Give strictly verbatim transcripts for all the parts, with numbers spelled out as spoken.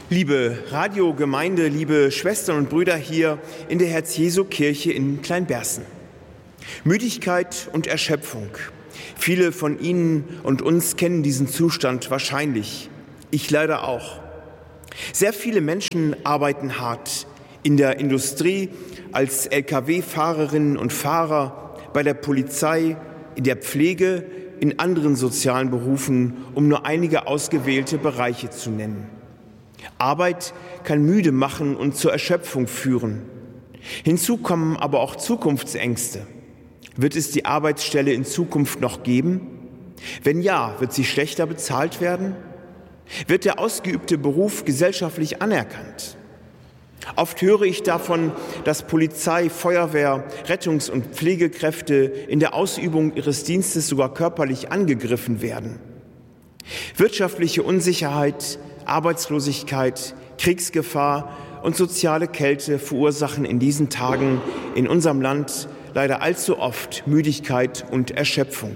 Liebe Radiogemeinde, liebe Schwestern und Brüder hier in der Herz-Jesu-Kirche in Kleinberßen. Müdigkeit und Erschöpfung. Viele von Ihnen und uns kennen diesen Zustand wahrscheinlich. Ich leider auch. Sehr viele Menschen arbeiten hart in der Industrie, als L K W-Fahrerinnen und Fahrer, bei der Polizei, in der Pflege, in anderen sozialen Berufen, um nur einige ausgewählte Bereiche zu nennen. Arbeit kann müde machen und zur Erschöpfung führen. Hinzu kommen aber auch Zukunftsängste. Wird es die Arbeitsstelle in Zukunft noch geben? Wenn ja, wird sie schlechter bezahlt werden? Wird der ausgeübte Beruf gesellschaftlich anerkannt? Oft höre ich davon, dass Polizei, Feuerwehr, Rettungs- und Pflegekräfte in der Ausübung ihres Dienstes sogar körperlich angegriffen werden. Wirtschaftliche Unsicherheit, Arbeitslosigkeit, Kriegsgefahr und soziale Kälte verursachen in diesen Tagen in unserem Land leider allzu oft Müdigkeit und Erschöpfung.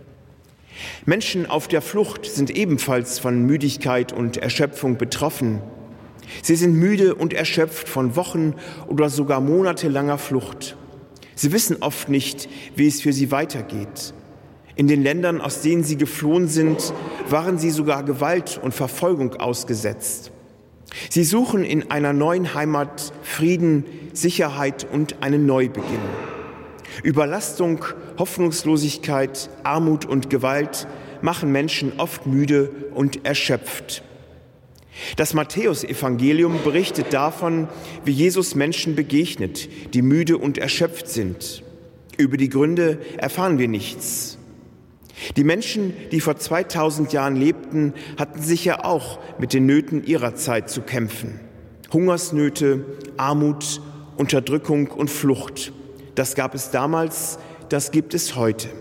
Menschen auf der Flucht sind ebenfalls von Müdigkeit und Erschöpfung betroffen. Sie sind müde und erschöpft von Wochen oder sogar monatelanger Flucht. Sie wissen oft nicht, wie es für sie weitergeht. In den Ländern, aus denen sie geflohen sind, waren sie sogar Gewalt und Verfolgung ausgesetzt. Sie suchen in einer neuen Heimat Frieden, Sicherheit und einen Neubeginn. Überlastung, Hoffnungslosigkeit, Armut und Gewalt machen Menschen oft müde und erschöpft. Das Matthäusevangelium berichtet davon, wie Jesus Menschen begegnet, die müde und erschöpft sind. Über die Gründe erfahren wir nichts. Die Menschen, die vor zweitausend Jahren lebten, hatten sicher auch mit den Nöten ihrer Zeit zu kämpfen. Hungersnöte, Armut, Unterdrückung und Flucht. Das gab es damals, das gibt es heute.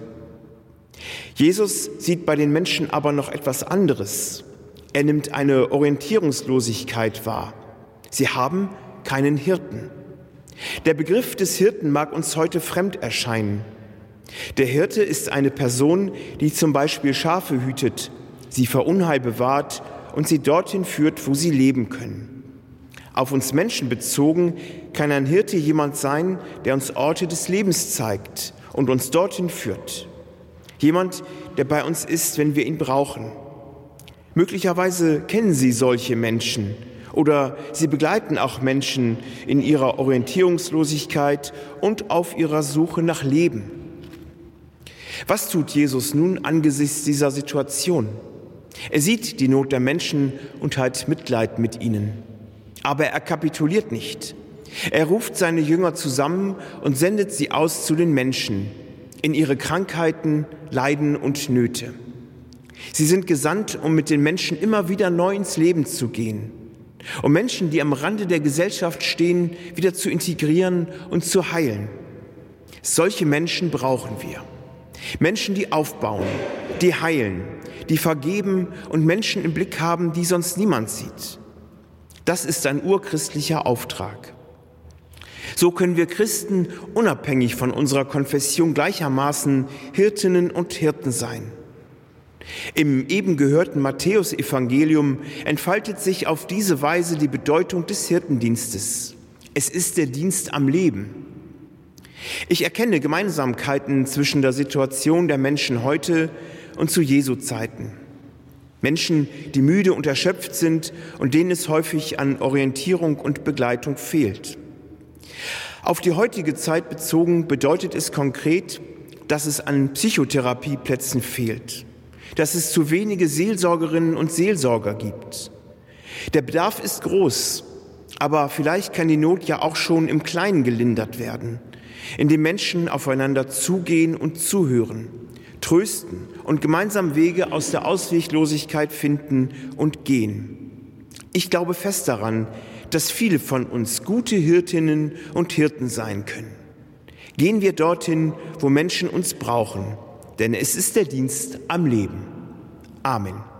Jesus sieht bei den Menschen aber noch etwas anderes. Er nimmt eine Orientierungslosigkeit wahr. Sie haben keinen Hirten. Der Begriff des Hirten mag uns heute fremd erscheinen. Der Hirte ist eine Person, die zum Beispiel Schafe hütet, sie vor Unheil bewahrt und sie dorthin führt, wo sie leben können. Auf uns Menschen bezogen kann ein Hirte jemand sein, der uns Orte des Lebens zeigt und uns dorthin führt. Jemand, der bei uns ist, wenn wir ihn brauchen. Möglicherweise kennen Sie solche Menschen oder Sie begleiten auch Menschen in ihrer Orientierungslosigkeit und auf ihrer Suche nach Leben. Was tut Jesus nun angesichts dieser Situation? Er sieht die Not der Menschen und hat Mitleid mit ihnen. Aber er kapituliert nicht. Er ruft seine Jünger zusammen und sendet sie aus zu den Menschen, in ihre Krankheiten, Leiden und Nöte. Sie sind gesandt, um mit den Menschen immer wieder neu ins Leben zu gehen, um Menschen, die am Rande der Gesellschaft stehen, wieder zu integrieren und zu heilen. Solche Menschen brauchen wir. Menschen, die aufbauen, die heilen, die vergeben und Menschen im Blick haben, die sonst niemand sieht. Das ist ein urchristlicher Auftrag. So können wir Christen unabhängig von unserer Konfession gleichermaßen Hirtinnen und Hirten sein. Im eben gehörten Matthäusevangelium entfaltet sich auf diese Weise die Bedeutung des Hirtendienstes. Es ist der Dienst am Leben. Ich erkenne Gemeinsamkeiten zwischen der Situation der Menschen heute und zu Jesu Zeiten. Menschen, die müde und erschöpft sind und denen es häufig an Orientierung und Begleitung fehlt. Auf die heutige Zeit bezogen bedeutet es konkret, dass es an Psychotherapieplätzen fehlt, dass es zu wenige Seelsorgerinnen und Seelsorger gibt. Der Bedarf ist groß, aber vielleicht kann die Not ja auch schon im Kleinen gelindert werden, indem Menschen aufeinander zugehen und zuhören, trösten und gemeinsam Wege aus der Ausweglosigkeit finden und gehen. Ich glaube fest daran, dass viele von uns gute Hirtinnen und Hirten sein können. Gehen wir dorthin, wo Menschen uns brauchen, denn es ist der Dienst am Leben. Amen.